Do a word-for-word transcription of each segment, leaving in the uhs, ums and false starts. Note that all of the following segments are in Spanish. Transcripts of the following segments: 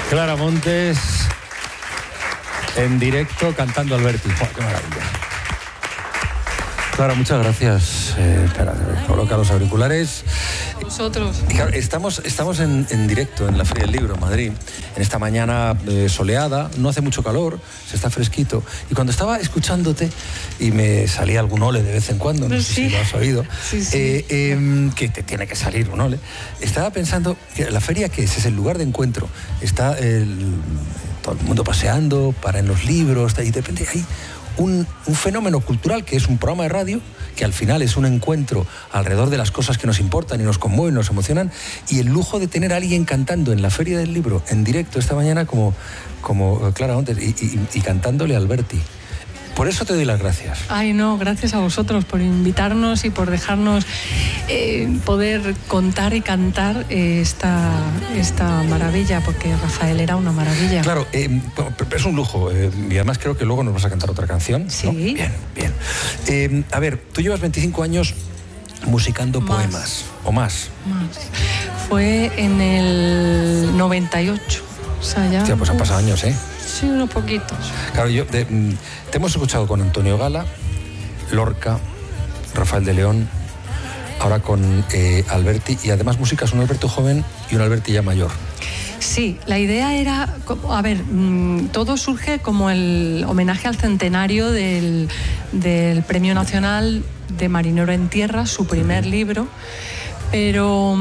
Clara Montes, en directo, cantando Alberti. ¡Oh, qué maravilla! Clara, muchas gracias. Eh, espera, coloca los auriculares. Vosotros. Claro, estamos, estamos en, en directo en la Feria del Libro en Madrid, en esta mañana eh, soleada, no hace mucho calor, se está fresquito. Y cuando estaba escuchándote, y me salía algún ole de vez en cuando, no sí. sé si lo has oído, sí, sí. Eh, eh, que te tiene que salir un ole, estaba pensando que la feria, ¿qué es? Es el lugar de encuentro. Está el, todo el mundo paseando, para en los libros, y de repente hay un, un fenómeno cultural que es un programa de radio, que al final es un encuentro alrededor de las cosas que nos importan y nos conmueven, nos emocionan, y el lujo de tener a alguien cantando en la Feria del Libro en directo esta mañana como, como Clara Montes y, y, y cantándole a Alberti. Por eso te doy las gracias. Ay, no, gracias a vosotros por invitarnos y por dejarnos eh, poder contar y cantar eh, esta, esta maravilla, porque Rafael era una maravilla. Claro, eh, es un lujo, eh, y además creo que luego nos vas a cantar otra canción, sí. ¿no? Bien, bien. Eh, a ver, tú llevas veinticinco años musicando más. poemas, ¿o más? Más. Fue en el noventa y ocho. O sea, ya... Hostia, pues han pasado años, ¿eh? Sí, unos poquitos. Claro, yo de, te hemos escuchado con Antonio Gala, Lorca, Rafael de León, ahora con eh, Alberti, y además músicas, un Alberto joven y un Alberti ya mayor. Sí, la idea era, a ver, todo surge como el homenaje al centenario del, del Premio Nacional de Marinero en Tierra, su primer libro, pero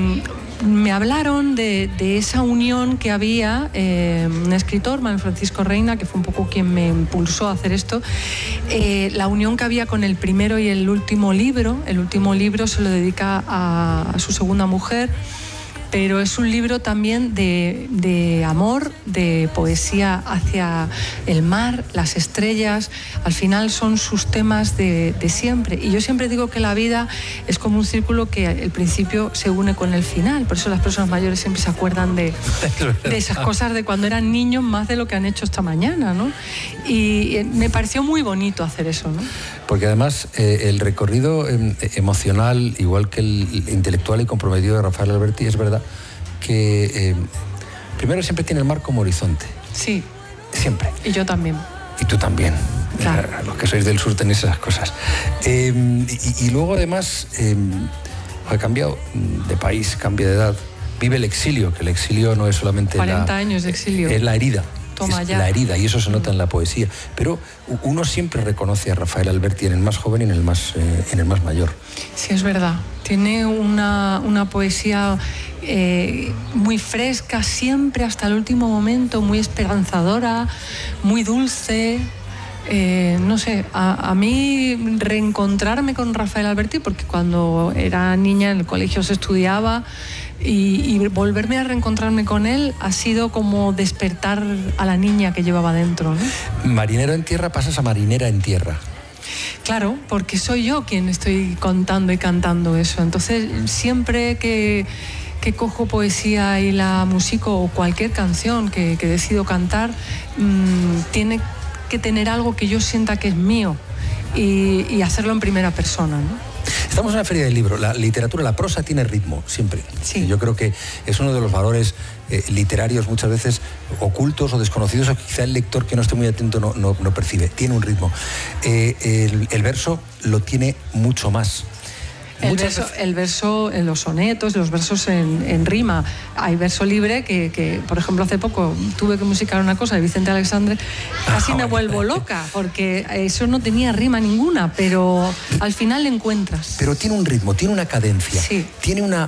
me hablaron de, de esa unión que había, eh, un escritor, Manuel Francisco Reina, que fue un poco quien me impulsó a hacer esto, eh, la unión que había con el primero y el último libro. El último libro se lo dedica a, a su segunda mujer, pero es un libro también de, de amor, de poesía hacia el mar, las estrellas. Al final son sus temas de, de siempre. Y yo siempre digo que la vida es como un círculo que al principio se une con el final. Por eso las personas mayores siempre se acuerdan de, de esas cosas de cuando eran niños, más de lo que han hecho esta mañana, ¿no? Y me pareció muy bonito hacer eso, ¿no? Porque además eh, el recorrido eh, emocional, igual que el intelectual y comprometido de Rafael Alberti, es verdad que eh, primero siempre tiene el mar como horizonte. Sí. Siempre. Y yo también. Y tú también. Claro. Los que sois del sur tenéis esas cosas. Eh, y, y luego además eh, ha cambiado de país, cambia de edad. Vive el exilio, que el exilio no es solamente cuarenta la, años de exilio. Es la herida. Toma es ya. La herida, y eso se nota en la poesía. Pero uno siempre reconoce a Rafael Alberti en el más joven y en el más, eh, en el más mayor. Sí, es verdad. Tiene una, una poesía eh, muy fresca, siempre hasta el último momento, muy esperanzadora, muy dulce. Eh, no sé, a, a mí reencontrarme con Rafael Alberti, porque cuando era niña en el colegio se estudiaba, y, y volverme a reencontrarme con él ha sido como despertar a la niña que llevaba dentro, ¿no? Marinero en tierra, pasas a marinera en tierra. Claro, porque soy yo quien estoy contando y cantando eso. Entonces, siempre que, que cojo poesía y la musico, o cualquier canción que, que decido cantar, mmm, tiene que tener algo que yo sienta que es mío, y, y hacerlo en primera persona, ¿no? Estamos en la Feria del Libro. La literatura, la prosa tiene ritmo, siempre. Sí. Yo creo que es uno de los valores eh, literarios muchas veces ocultos o desconocidos, o quizá el lector que no esté muy atento no, no, no percibe. Tiene un ritmo. Eh, el, el verso lo tiene mucho más. El verso, el verso en los sonetos, los versos en, en rima. Hay verso libre que, que, por ejemplo, hace poco tuve que musicar una cosa de Vicente Alexandre, casi ah, me vuelvo loca, porque eso no tenía rima ninguna, pero al final le encuentras. Pero tiene un ritmo, tiene una cadencia, sí. Tiene una...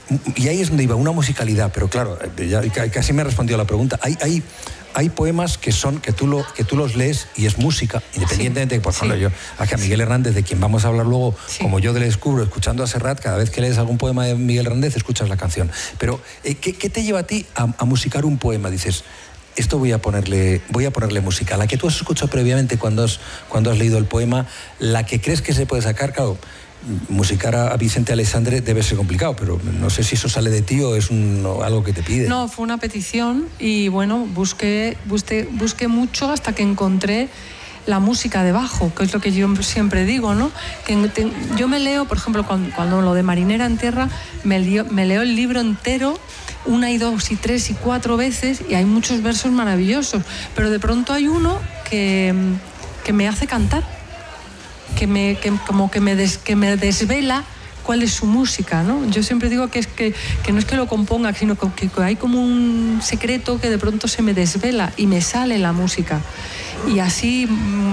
Y ahí es donde iba, una musicalidad, pero claro, ya casi me ha respondido a la pregunta. Hay... hay Hay poemas que son que tú, lo, que tú los lees y es música, independientemente de, por ejemplo, sí. yo, a Miguel Hernández, de quien vamos a hablar luego, sí. Como yo le descubro, escuchando a Serrat, cada vez que lees algún poema de Miguel Hernández, escuchas la canción. Pero, eh, ¿qué, ¿qué te lleva a ti a, a musicar un poema? Dices, esto voy a ponerle, voy a ponerle música. La que tú has escuchado previamente cuando has, cuando has leído el poema, la que crees que se puede sacar, claro. Musicar a Vicente Alexandre debe ser complicado, pero no sé si eso sale de ti o es un, o algo que te pide. No, fue una petición y bueno, busqué, busqué, busqué mucho hasta que encontré la música debajo, que es lo que yo siempre digo, ¿no? Que te, yo me leo, por ejemplo, cuando, cuando lo de Marinera en Tierra, me leo, me leo el libro entero una y dos y tres y cuatro veces y hay muchos versos maravillosos, pero de pronto hay uno que, que me hace cantar, que me, que, como que me, des, que me desvela cuál es su música, ¿no? Yo siempre digo que, es que, que no es que lo componga, sino que, que hay como un secreto que de pronto se me desvela y me sale la música. Y así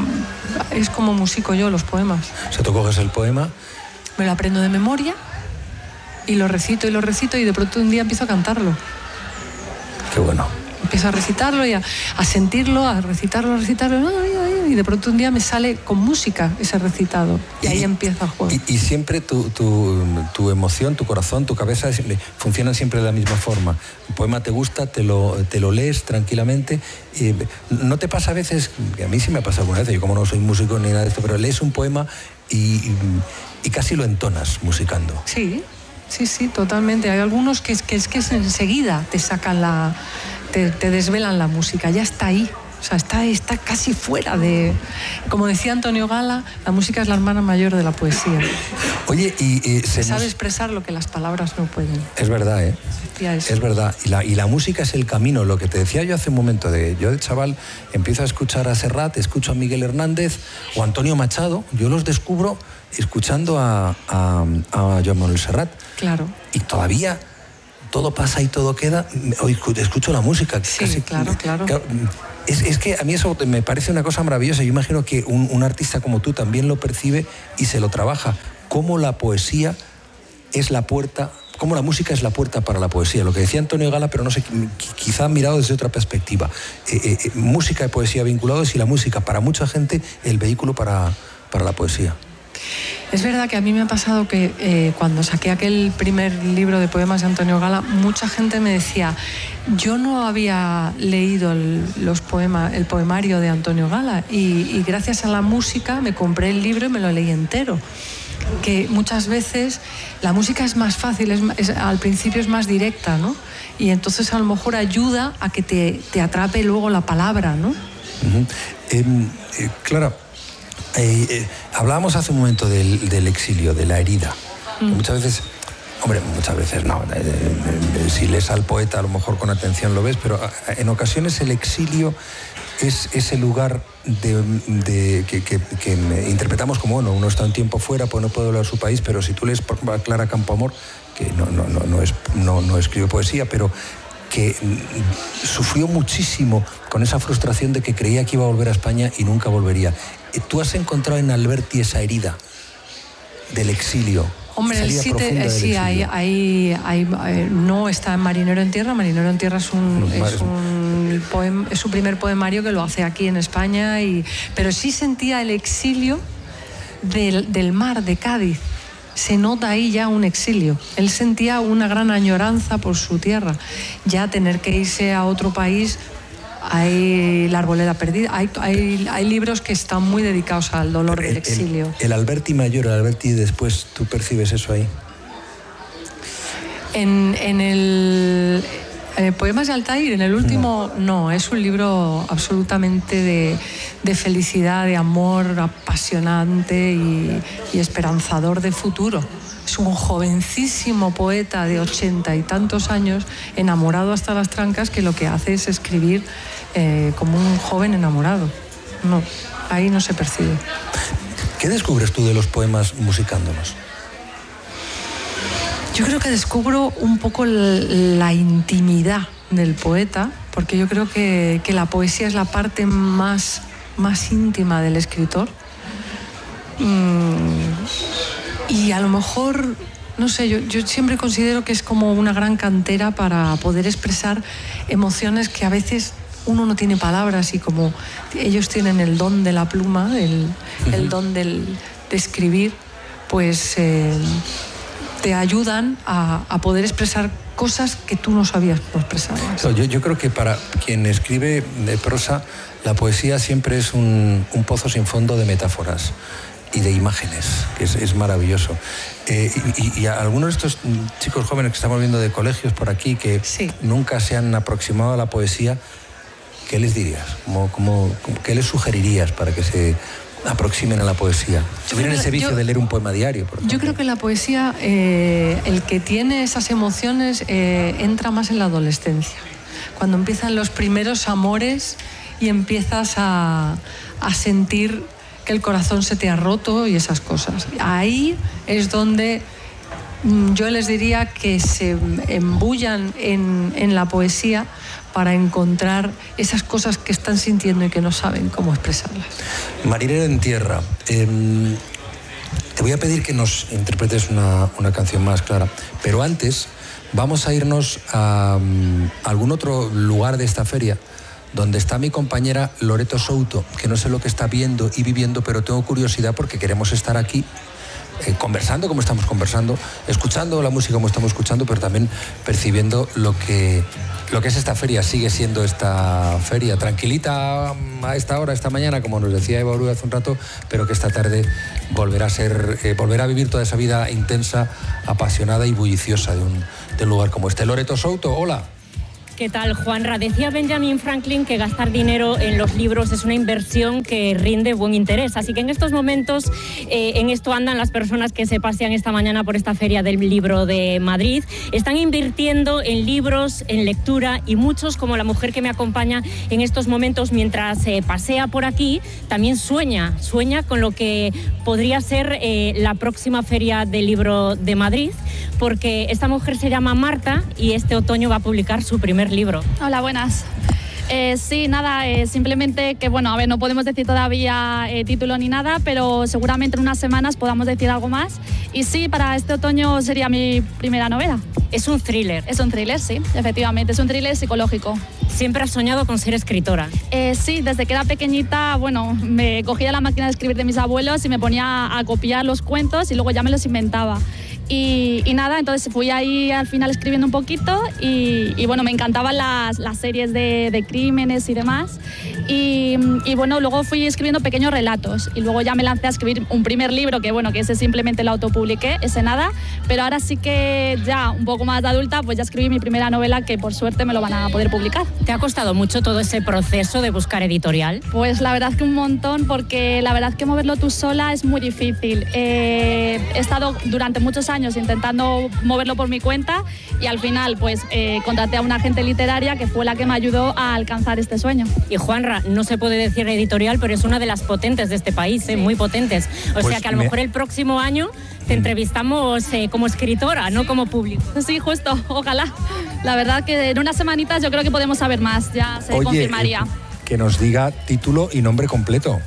es como musico yo los poemas. O sea, tú coges el poema... Me lo aprendo de memoria y lo recito y lo recito y de pronto un día empiezo a cantarlo. Qué bueno. Empiezo a recitarlo y a, a sentirlo, a recitarlo, a recitarlo, y de pronto un día me sale con música ese recitado y, y ahí empieza el juego. Y, y siempre tu, tu, tu emoción, tu corazón, tu cabeza siempre, funcionan siempre de la misma forma. Un poema te gusta, te lo, te lo lees tranquilamente. Y ¿no te pasa a veces, que a mí sí me ha pasado alguna vez, yo como no soy músico ni nada de esto, pero lees un poema y, y, y casi lo entonas musicando? Sí, sí, sí, totalmente. Hay algunos que es que, es que enseguida te sacan la... Te, te desvelan la música, ya está ahí, o sea, está, está casi fuera de... Como decía Antonio Gala, la música es la hermana mayor de la poesía. Oye, y... y se sabe nos... expresar lo que las palabras no pueden. Es verdad, ¿eh? Es verdad, y la, y la música es el camino, lo que te decía yo hace un momento, de yo de chaval empiezo a escuchar a Serrat, escucho a Miguel Hernández o a Antonio Machado, yo los descubro escuchando a, a, a Joan Manuel Serrat. Claro. Y todavía... todo pasa y todo queda, hoy escucho la música. Sí, casi, claro, claro. Es, es que a mí eso me parece una cosa maravillosa. Yo imagino que un, un artista como tú también lo percibe y se lo trabaja. Cómo la poesía es la puerta, cómo la música es la puerta para la poesía. Lo que decía Antonio Gala, pero no sé, quizá mirado desde otra perspectiva. Eh, eh, música y poesía vinculados y la música, para mucha gente, el vehículo para, para la poesía. Es verdad que a mí me ha pasado que eh, cuando saqué aquel primer libro de poemas de Antonio Gala, mucha gente me decía, yo no había leído el, los poemas, el poemario de Antonio Gala y, y gracias a la música me compré el libro y me lo leí entero. Que muchas veces la música es más fácil, es, es, al principio es más directa, ¿no? Y entonces a lo mejor ayuda a que te, te atrape luego la palabra, ¿no? Uh-huh. eh, eh, Clara, Eh, eh, hablábamos hace un momento del, del exilio, de la herida. Mm. Muchas veces, hombre, muchas veces no. Eh, eh, si lees al poeta, a lo mejor con atención lo ves, pero en ocasiones el exilio es ese lugar de, de, que, que, que interpretamos como, bueno, uno está un tiempo fuera, pues no puede hablar de su país, pero si tú lees, por ejemplo, a Clara Campoamor, que no, no, no, no, es, no, no escribe poesía, pero que sufrió muchísimo con esa frustración de que creía que iba a volver a España y nunca volvería. ¿Tú has encontrado en Alberti esa herida del exilio? Hombre, el sí, te, sí hay, hay, hay, hay, no está en Marinero en Tierra. Marinero en Tierra es, un, no, es, un poem, es su primer poemario que lo hace aquí en España, y, pero sí sentía el exilio del, del mar de Cádiz. Se nota ahí ya un exilio. Él sentía una gran añoranza por su tierra. Ya tener que irse a otro país, hay La Arboleda Perdida, hay, hay, hay libros que están muy dedicados al dolor el, del exilio. El, el Alberti mayor, el Alberti después, ¿tú percibes eso ahí? En, en el... Eh, Poemas de Altair, en el último, no, no es un libro absolutamente de, de felicidad, de amor apasionante y, y esperanzador de futuro. Es un jovencísimo poeta de ochenta y tantos años, enamorado hasta las trancas, que lo que hace es escribir eh, como un joven enamorado. No, ahí no se percibe. ¿Qué descubres tú de los poemas musicándolos? Yo creo que descubro un poco la intimidad del poeta, porque yo creo que, que la poesía es la parte más, más íntima del escritor. Mm, y a lo mejor, no sé, yo, yo siempre considero que es como una gran cantera para poder expresar emociones que a veces uno no tiene palabras, y como ellos tienen el don de la pluma, el, uh-huh. el don del, de escribir, pues... Eh, te ayudan a, a poder expresar cosas que tú no sabías cómo expresar. Yo, yo creo que para quien escribe de prosa, la poesía siempre es un, un pozo sin fondo de metáforas y de imágenes, que es, es maravilloso. Eh, y, y a algunos de estos chicos jóvenes que estamos viendo de colegios por aquí, que sí. nunca se han aproximado a la poesía, ¿qué les dirías? ¿Cómo, cómo, ¿Qué les sugerirías para que se aproximen a la poesía? Si vienen ese vicio de leer un poema diario, por ejemplo. Yo creo que la poesía, eh, el que tiene esas emociones, eh, entra más en la adolescencia. Cuando empiezan los primeros amores y empiezas a, a sentir que el corazón se te ha roto y esas cosas. Ahí es donde yo les diría que se embullan en, en la poesía para encontrar esas cosas que están sintiendo y que no saben cómo expresarlas. Marinero en tierra, eh, te voy a pedir que nos interpretes una, una canción más, Clara, pero antes vamos a irnos a, a algún otro lugar de esta feria donde está mi compañera Loreto Souto, que no sé lo que está viendo y viviendo, pero tengo curiosidad porque queremos estar aquí eh, conversando como estamos conversando, escuchando la música como estamos escuchando, pero también percibiendo lo que, lo que es esta feria. Sigue siendo esta feria tranquilita a esta hora, esta mañana, como nos decía Eva Uru hace un rato, pero que esta tarde volverá a ser, eh, volverá a vivir toda esa vida intensa, apasionada y bulliciosa de un, de un lugar como este. Loreto Souto, hola. ¿Qué tal, Juanra? Decía Benjamin Franklin que gastar dinero en los libros es una inversión que rinde buen interés. Así que en estos momentos, eh, en esto andan las personas que se pasean esta mañana por esta Feria del Libro de Madrid. Están invirtiendo en libros, en lectura, y muchos, como la mujer que me acompaña en estos momentos mientras eh, pasea por aquí, también sueña, sueña con lo que podría ser eh, la próxima Feria del Libro de Madrid, porque esta mujer se llama Marta y este otoño va a publicar su primer libro. Hola, buenas. Eh, sí, nada, eh, simplemente que, bueno, a ver, no podemos decir todavía eh, título ni nada, pero seguramente en unas semanas podamos decir algo más. Y sí, para este otoño sería mi primera novela. Es un thriller. Es un thriller, sí, efectivamente, es un thriller psicológico. ¿Siempre has soñado con ser escritora? Eh, sí, desde que era pequeñita, bueno, me cogía la máquina de escribir de mis abuelos y me ponía a copiar los cuentos y luego ya me los inventaba. Y, y nada, entonces fui ahí al final escribiendo un poquito y, y bueno, me encantaban las, las series de, de crímenes y demás. Y, y bueno, luego fui escribiendo pequeños relatos y luego ya me lancé a escribir un primer libro que bueno, que ese simplemente lo autopubliqué, ese nada, pero ahora sí que ya un poco más de adulta, pues ya escribí mi primera novela que por suerte me lo van a poder publicar. ¿Te ha costado mucho todo ese proceso de buscar editorial? Pues la verdad que un montón, porque la verdad que moverlo tú sola es muy difícil. Eh, he estado durante muchos años intentando moverlo por mi cuenta y al final pues eh, contraté a una agente literaria que fue la que me ayudó a alcanzar este sueño. Y Juanra, no se puede decir editorial, pero es una de las potentes de este país, ¿eh? Sí. Muy potentes. O pues sea que a lo me... mejor el próximo año te entrevistamos eh, como escritora, no como público. Sí, justo, ojalá. La verdad que en unas semanitas yo creo que podemos saber más, ya se Oye, confirmaría. Eh, que nos diga título y nombre completo.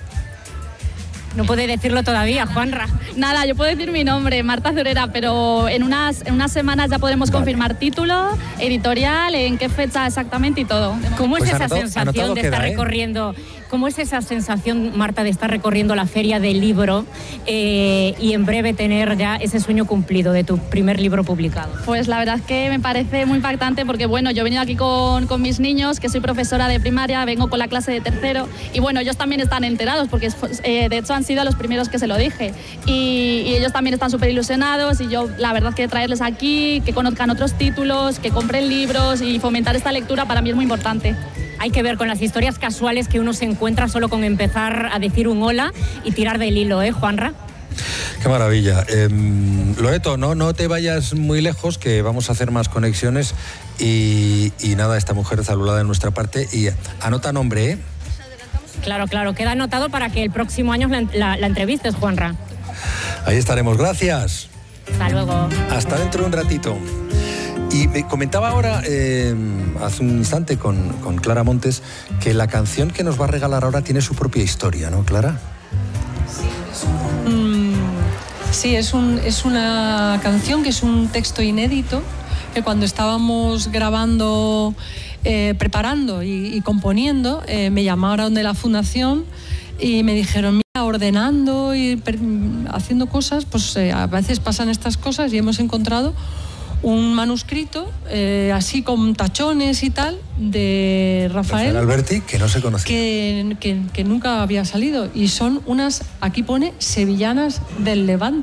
No puede decirlo todavía, Juanra. Nada, yo puedo decir mi nombre, Marta Zurera, pero en unas, en unas semanas ya podremos vale. confirmar título, editorial, en qué fecha exactamente y todo. ¿Cómo es pues esa anotado, sensación anotado de queda, estar ¿eh? recorriendo? ¿Cómo es esa sensación, Marta, de estar recorriendo la Feria del Libro eh, y en breve tener ya ese sueño cumplido de tu primer libro publicado? Pues la verdad es que me parece muy impactante porque, bueno, yo he venido aquí con, con mis niños, que soy profesora de primaria, vengo con la clase de tercero y, bueno, ellos también están enterados porque, eh, de hecho, han sido los primeros que se lo dije y, y ellos también están súper ilusionados y yo, la verdad, que traerles aquí, que conozcan otros títulos, que compren libros y fomentar esta lectura para mí es muy importante. Hay que ver con las historias casuales que uno se encuentra solo con empezar a decir un hola y tirar del hilo, ¿eh, Juanra? Qué maravilla. Eh, Loreto, no, no te vayas muy lejos, que vamos a hacer más conexiones y, y nada, esta mujer saludada de nuestra parte y anota nombre, ¿eh? Claro, claro, queda anotado para que el próximo año la, la, la entrevistes, Juanra. Ahí estaremos, gracias. Hasta luego. Hasta dentro de un ratito. Y me comentaba ahora, eh, hace un instante con, con Clara Montes, que la canción que nos va a regalar ahora tiene su propia historia, ¿no, Clara? Sí, es, un, sí, es, un, es una canción que es un texto inédito, que cuando estábamos grabando, eh, preparando y, y componiendo, eh, me llamaron de la fundación y me dijeron, mira, ordenando y per, haciendo cosas, pues eh, a veces pasan estas cosas y hemos encontrado un manuscrito, eh, así con tachones y tal, de Rafael, Rafael Alberti, que no se conocía. Que, que, que nunca había salido. Y son unas, aquí pone, sevillanas del Levante.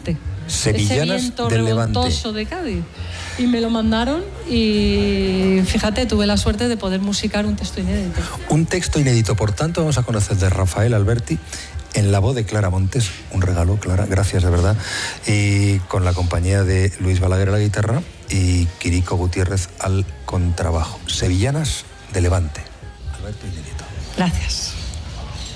Sevillanas ese viento del Levante. revoltoso de Cádiz. Y me lo mandaron y fíjate, tuve la suerte de poder musicar un texto inédito. Un texto inédito, por tanto, vamos a conocer de Rafael Alberti en la voz de Clara Montes, un regalo, Clara, gracias de verdad, y con la compañía de Luis Balaguer a la guitarra y Quirico Gutiérrez al contrabajo. Sevillanas de Levante. Alberto inédito. Gracias.